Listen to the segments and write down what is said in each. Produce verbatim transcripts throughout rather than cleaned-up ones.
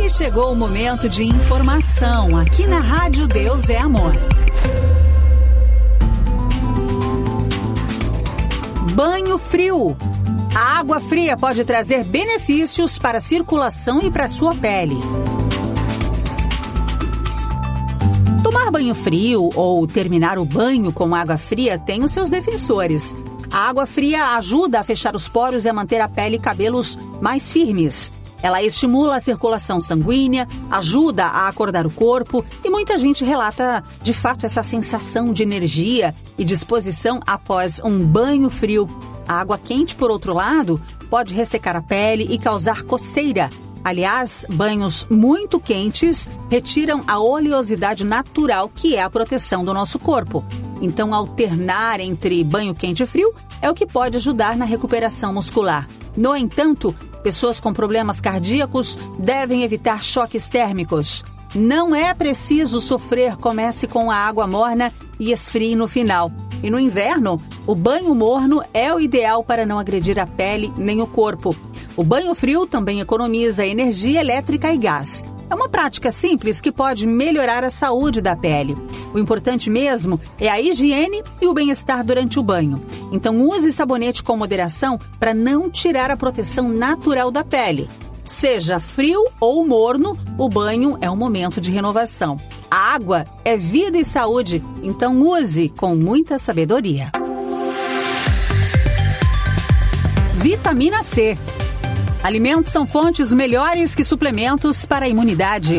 E chegou o momento de informação aqui na Rádio Deus é Amor. Banho frio. A água fria pode trazer benefícios para a circulação e para a sua pele. Tomar banho frio ou terminar o banho com água fria tem os seus defensores. A água fria ajuda a fechar os poros e a manter a pele e cabelos mais firmes. Ela estimula a circulação sanguínea, ajuda a acordar o corpo e muita gente relata, de fato, essa sensação de energia e disposição após um banho frio. A água quente, por outro lado, pode ressecar a pele e causar coceira. Aliás, banhos muito quentes retiram a oleosidade natural, que é a proteção do nosso corpo. Então, alternar entre banho quente e frio é o que pode ajudar na recuperação muscular. No entanto, pessoas com problemas cardíacos devem evitar choques térmicos. Não é preciso sofrer, comece com a água morna e esfrie no final. E no inverno, o banho morno é o ideal para não agredir a pele nem o corpo. O banho frio também economiza energia elétrica e gás. É uma prática simples que pode melhorar a saúde da pele. O importante mesmo é a higiene e o bem-estar durante o banho. Então use sabonete com moderação para não tirar a proteção natural da pele. Seja frio ou morno, o banho é um momento de renovação. A água é vida e saúde, então use com muita sabedoria. Vitamina C. Alimentos são fontes melhores que suplementos para a imunidade.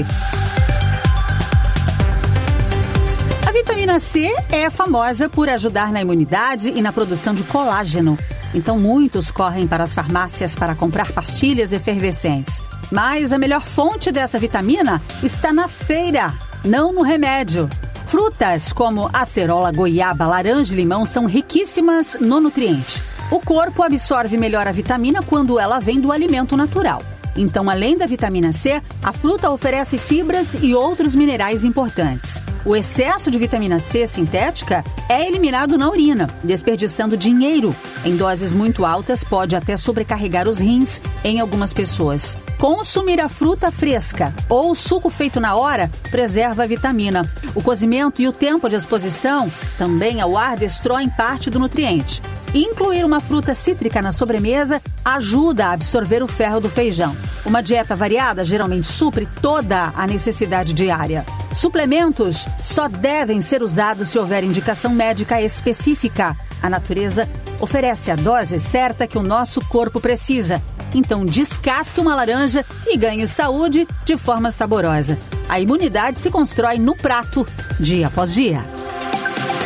A vitamina C é famosa por ajudar na imunidade e na produção de colágeno. Então muitos correm para as farmácias para comprar pastilhas efervescentes. Mas a melhor fonte dessa vitamina está na feira, não no remédio. Frutas como acerola, goiaba, laranja e limão são riquíssimas no nutriente. O corpo absorve melhor a vitamina quando ela vem do alimento natural. Então, além da vitamina C, a fruta oferece fibras e outros minerais importantes. O excesso de vitamina C sintética é eliminado na urina, desperdiçando dinheiro. Em doses muito altas, pode até sobrecarregar os rins em algumas pessoas. Consumir a fruta fresca ou o suco feito na hora preserva a vitamina. O cozimento e o tempo de exposição também ao ar destroem parte do nutriente. Incluir uma fruta cítrica na sobremesa ajuda a absorver o ferro do feijão. Uma dieta variada geralmente supre toda a necessidade diária. Suplementos só devem ser usados se houver indicação médica específica. A natureza oferece a dose certa que o nosso corpo precisa. Então descasque uma laranja e ganhe saúde de forma saborosa. A imunidade se constrói no prato, dia após dia.